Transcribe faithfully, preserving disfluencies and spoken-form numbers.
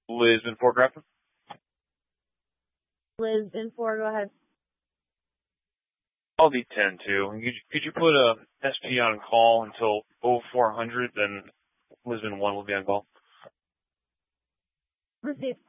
Lisbon four, Grafton. Lisbon four, go ahead. I'll be ten two. Could you, could you put a S P on call until oh four hundred, then Lisbon one will be on call? Received.